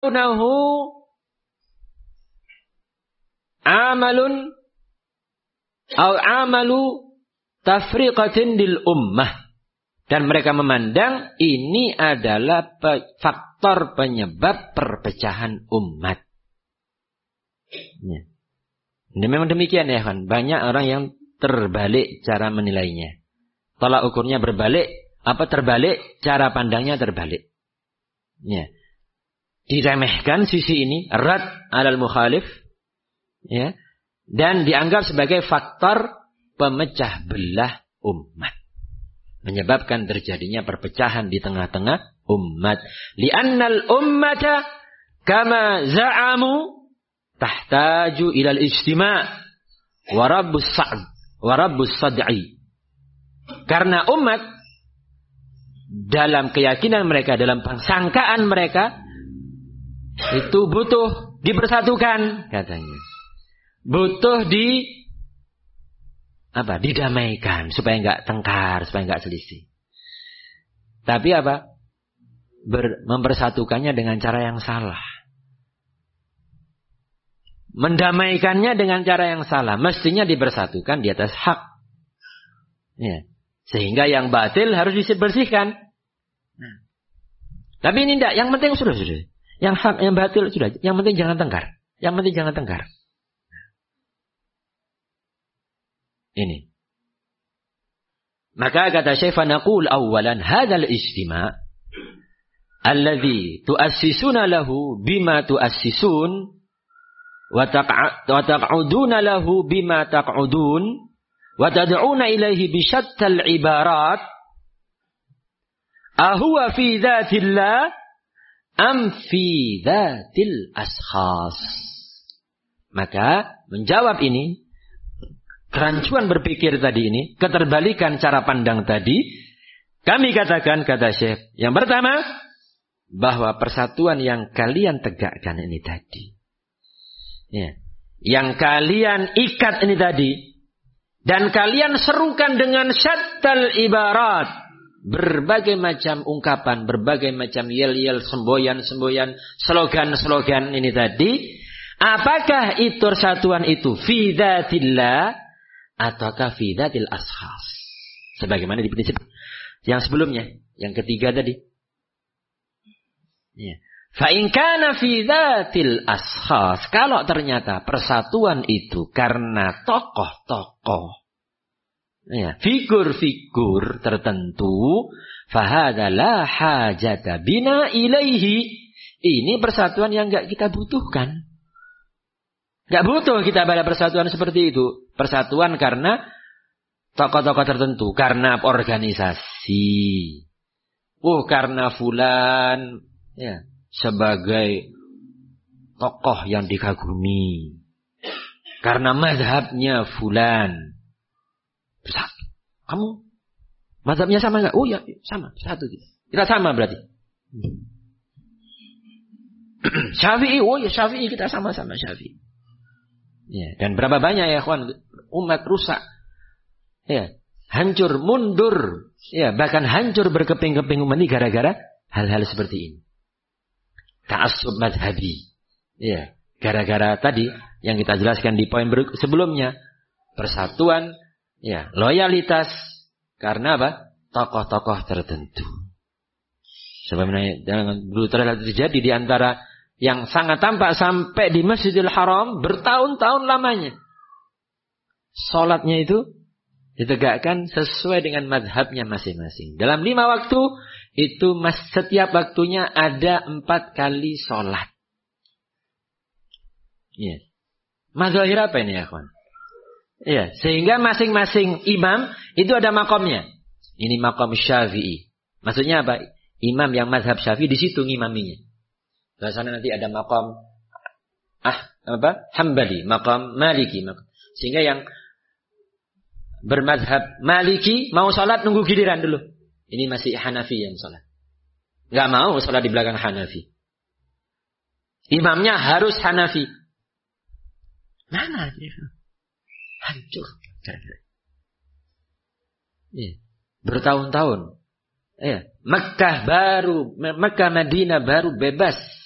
nahu amalun atau amalu tafriqatin lil ummah. Dan mereka memandang ini adalah faktor penyebab perpecahan umat. Ya. Ini memang demikian ya kan. Banyak orang yang terbalik cara menilainya. Tolak ukurnya berbalik. Apa terbalik? Cara pandangnya terbalik. Ya. Diremehkan sisi ini. Rad alal mukhalif. Ya. Dan dianggap sebagai faktor pemecah belah umat. Menyebabkan terjadinya perpecahan di tengah-tengah umat. Li'annal ummata kama za'amu tahtaju ilal ijtima' wa rabbus sad'i. Karena umat dalam keyakinan mereka, dalam sangkaan mereka itu butuh dipersatukan katanya. Butuh didamaikan supaya enggak tengkar, supaya enggak selisih. Tapi mempersatukannya dengan cara yang salah. Mendamaikannya dengan cara yang salah. Mestinya dipersatukan di atas hak. Ya. Sehingga yang batil harus dibersihkan. Nah. Tapi ini tidak. Yang penting sudah. Yang hak, yang batil sudah. Yang penting jangan tengkar. Ini. Maka kata Syekh, fanaqul awalan hadzal ijtima' alladhi tu'assisuna lahu bima tu'assisun wa taq'uduna lahu bima taq'udun wa tad'una ilaihi bi syattal ibarat ahuwa fi dzatillah am fi dzatil ashkhas. Maka menjawab ini kerancuan berpikir tadi ini, keterbalikan cara pandang tadi, kami katakan, kata Syekh, yang pertama, bahwa persatuan yang kalian tegakkan ini tadi, ya, yang kalian ikat ini tadi, dan kalian serukan dengan syattal ibarat, berbagai macam ungkapan, berbagai macam yel-yel, semboyan-semboyan, slogan-slogan ini tadi, apakah itu persatuan itu fi dzatillah ataukah fi dzatil ashkhas? Sebagaimana di prinsip yang sebelumnya, yang ketiga tadi. Ya. Fa in kana fi dzatil ashkhas, kalau ternyata persatuan itu karena tokoh-tokoh, ya, figur-figur tertentu, fa hadza la hajata bina ilaihi. Ini persatuan yang enggak kita butuhkan. Enggak butuh kita pada persatuan seperti itu. Persatuan karena tokoh-tokoh tertentu. Karena organisasi. Karena fulan. Ya, sebagai tokoh yang dikagumi. Karena mazhabnya fulan. Bersatu. Kamu mazhabnya sama enggak? Oh ya, sama. Satu. Kita sama berarti. Syafi'i. Oh ya, Syafi'i. Kita sama-sama Syafi'i. Ya, dan berapa banyak ya kawan, umat rusak, ya, hancur, mundur, ya, bahkan hancur berkeping-keping umat ini gara-gara hal-hal seperti ini. Ta'assub madhabi, ya, gara-gara tadi yang kita jelaskan di poin sebelumnya, persatuan, ya, loyalitas, karena apa? Tokoh-tokoh tertentu. Sebagaimana dulu terjadi di antara yang sangat tampak sampai di Masjidil Haram bertahun-tahun lamanya. Salatnya itu ditegakkan sesuai dengan mazhabnya masing-masing. Dalam 5 waktu itu setiap waktunya ada 4 kali salat. Ya. Mazhir apa ini ya kawan? Ya, sehingga masing-masing imam itu ada makomnya. Ini makom Syafi'i. Maksudnya apa? Imam yang mazhab Syafi'i di situ ngimaminya. Di sana nanti ada makom Hambali, makom Maliki. Sehingga yang bermazhab Maliki mau salat nunggu giliran dulu. Ini masih Hanafi yang salat. Enggak mau salat di belakang Hanafi. Imamnya harus Hanafi. Mana dia? Hancur. Ya. Bertahun-tahun. Ya. Mekah Madinah baru bebas